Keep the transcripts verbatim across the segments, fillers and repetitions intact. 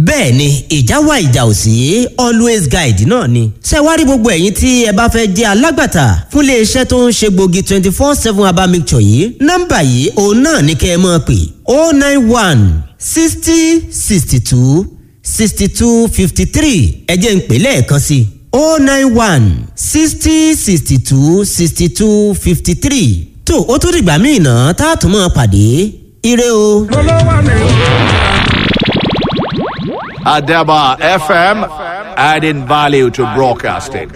bẹ́ẹ̀ ni ìjà wà ìjà ò sí always guide náà ni. ṣé wá rí gbogbo ẹ̀yin tí ẹ bá fẹ́ jẹ́ alágbàtà fún iléeṣẹ́ tó ń ṣe gbòógì twenty four seven herbal mixture yìí nọ́mbà yìí òun náà ní kẹ́ ẹ máa pè oh nine one sixty sixty two sixty two fifty three ẹ jẹ́ n pè lẹ́ẹ̀kan sí oh nine one sixty sixty two sixty two fifty three tó o tún dìgbà míì náà tá a tún máa pàdé ire o. Adaba F M, adding value to broadcasting.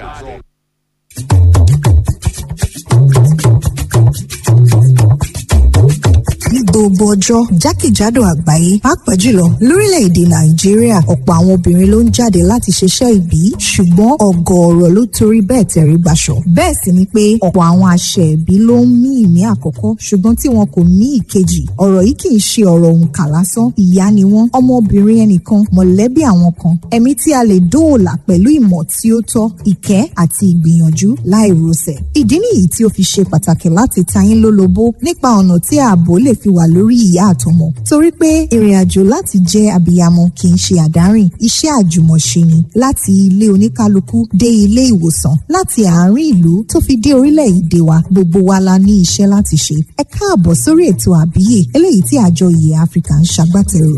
Ní gbogbo ọjọ́ jákèjádò àgbáyé pàápàá jùlọ lórílẹ̀‐èdè Nàìjíríà ọ̀pọ̀ àwọn obìnrin ló ń jáde láti ṣiṣẹ́ ìbí ṣùgbọ́n ọ̀gọ̀ọ̀rọ̀ ló torí bẹ́ẹ̀ tẹ̀rí gbaṣọ. Bẹ́ẹ̀ sì ni pé ọ̀pọ̀ àwọn àṣẹ ìbí ló ń mí ìmí àkọ́kọ́ ṣùgbọ́n tí wọn kò mí ìkejì. Ọ̀rọ̀ yìí kì í ṣe ọ̀rọ̀ òǹkà lásán. Ìyá ni wọ́n, ọmọbìnrin ẹnìkan, mọ̀lẹ́bí àwọn kan. Ẹ̀mí tí a lè dóòlà pẹ̀lú ìmọ̀ tí ó tọ́, ìkẹ́ àti ìgbìyànjú láì rosẹ̀. Ìdí nìyí tí ó fi ṣe pàtàkì láti ta yín lólobó nípa ọ̀nà tí ààbò lè fi wà lórí ìyá àtọmọ torí pé ìrìn àjò láti jẹ́ abiyamọ kì í ṣe àdárìn iṣẹ́ àjùmọ̀ṣe ni láti ilé oníkálukú dé ilé ìwòsàn láti àárín ìlú tó fi dé orílẹ̀-èdè wa gbogbo wa la ní iṣẹ́ láti ṣe. Ẹ káàbọ̀ sórí ètò àbíyè eléyìí tí àjọ ìyè Áfíríkà ń ṣagbátẹrù.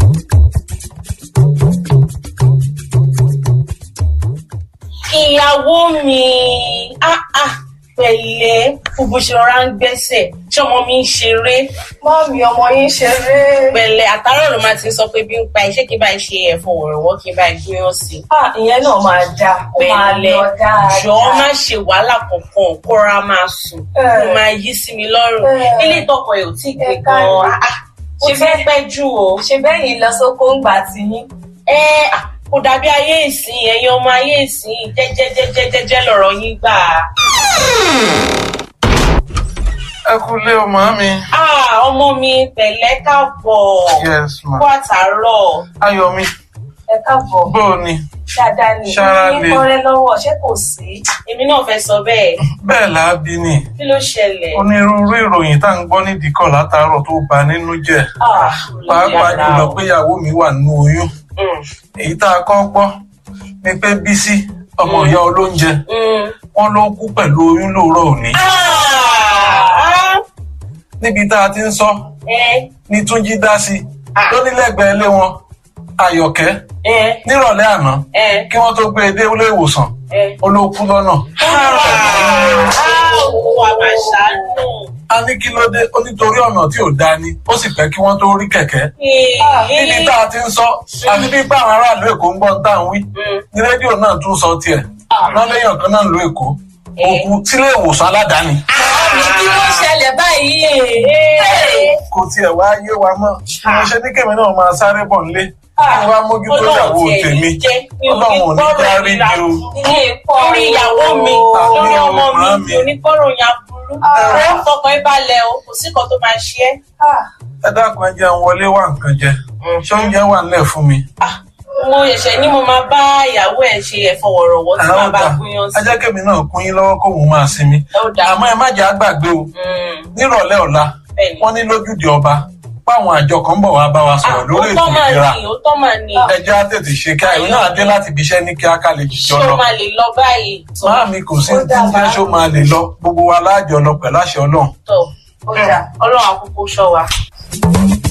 Ìyàwó mi ah ah pẹ̀lẹ́ gbogbo ṣe ọ̀rá ń gbẹ́sẹ̀ tí ọmọ mi ń ṣeré. Mọ́mí ọmọ yín ṣeré. Pẹ̀lẹ́ àtàrọ̀ ló máa ti sọ pé bí ń pa iṣẹ́ kí bá ṣe ẹ̀fọ́ wọ̀rọ̀wọ́ kí bá gbéyàn sí. Ah ìyẹn náà máa dá ó máa lọ dáadáa. Jọ má ṣe wàhálà kankan kóra máa sùn kó máa yí sí mi lọ́rùn. Ilé ìtọ́kọ̀ ẹ̀ ò tí gbé gan-an. Ṣé fẹ́ pẹ́ jù o? Ṣé bẹ́ẹ̀ yìí lọ sóko ń gbà tí yín? Ẹ kò dàbí ayé ìsìn ẹ̀yin ọmọ ayé ìsìn jẹ́jẹ́jẹ́jẹ́jẹ́ lọ̀rọ̀ yín gbà. Ẹ kú lé o màámi. Ah, ọmọ mi pẹ̀lẹ́ káàbọ̀. Yes ma. Kú àtàárọ̀. Ayọ̀mí. Ẹ káàbọ̀. Bó o ni? Dáadáa ni. Ṣára Ní le. kọ́rẹ́ lọ́wọ́ ṣé kò sí? Èmi náà fẹ́ sọ bẹ́ẹ̀. Bẹ́ẹ̀ là á bí ni. Kí ló ṣẹlẹ̀? Onírúurú ìròyìn tá à ń gbọ́ nídìí kọ̀ látàárọ̀ tó bà nínú jẹ́. Ah, Pàápàá jùlọ pé ìyàwó mi wà nínú oyún. Èyí tá a kọ́ gbọ́ ni pé Bísí ọmọ ìyá olóúnjẹ wọ́n ló kú pẹ̀lú oyún lóòrọ̀ òní. Níbi tá a ti ń sọ ní Túnjí dá sí lónílẹ̀gbẹ̀ẹ́ ilé wọn Àyọ̀kẹ́ nírọ̀lẹ́ àná kí wọ́n tó gbé e dé ilé ìwòsàn ó ló kú lọ́nà. A ní kí ló dé ó nítorí ọ̀nà tí ò dáa ni ó sì fẹ́ kí wọ́n tó rí kẹ̀kẹ́. Níbi tá a ti ń sọ àti bí bá àwọn aráàlú Èkó ń gbọ́ tá à ń wí ní rédíò náà tún sọ tiẹ̀ lọ́lẹ́yìn ọ̀kan náà ló Èkó òkú sílé ìwòsàn aládàáni. Àmì kí ló ṣẹlẹ̀ báyìí? Kò tiẹ̀ wá yé wa mọ́ mo ṣe ní kèmí náà máa sáré bọ̀ nílé kí wá mójútó ìyàwó tèmi Ọlọ́run ò ní járí ni o. Lórí ìyàwó mi lórí ọmọ mi oníkọ́rọ̀ yẹn burú. Ọ̀rẹ́ fọkàn ẹ balẹ̀ o kò sí kan tó máa ṣe é. Ẹ dákun ẹ jẹun wọlé wá nǹkan jẹ ṣé oúnjẹ wà nílẹ̀ fún mi. Mo ṣẹ̀ṣẹ̀ ní mo máa bá ìyàwó ẹ̀ ṣe ẹ̀fọ́ wọ̀rọ̀wọ́ tí máa bá gúnyán sí. Ẹ jẹ́ kémi náà kún yín lọ́wọ́ kóun máa sinmi. Àmọ́ ẹ má jẹ́ àgbàgbé o nírọ̀lẹ́ ọ̀la wọ́n ní lójúde ọba páwọn àjọ kan ń bọ̀ wá bá wa sọ̀rọ̀ lórí ètò ìlera. Ẹ jẹ́ á tètè ṣe kí àìrí náà dé láti ibi iṣẹ́ ní kí á ká lè jíjọ lọ. Ṣé o máa lè lọ báyìí? Máa mi kò sí tí ń jẹ́ ṣó máa lè lọ gbogbo wa láàjọ lọ pẹ̀lú àṣẹ Ọlọ́run. Ọlọ́run àkókò ṣọ́ wa.